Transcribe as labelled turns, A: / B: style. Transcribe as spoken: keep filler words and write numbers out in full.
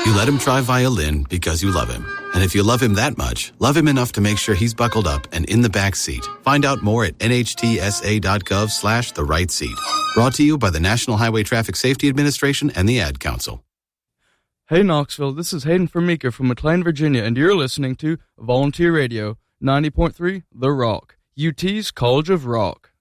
A: You let him try violin because you love him. And if you love him that much, love him enough to make sure he's buckled up and in the back seat. Find out more at nhtsa.gov slash the right seat. Brought to you by the National Highway Traffic Safety Administration and the Ad Council.
B: Hey Knoxville, this is Hayden Formica from McLean, Virginia, and you're listening to Volunteer Radio, ninety point three The Rock, U T's College of Rock.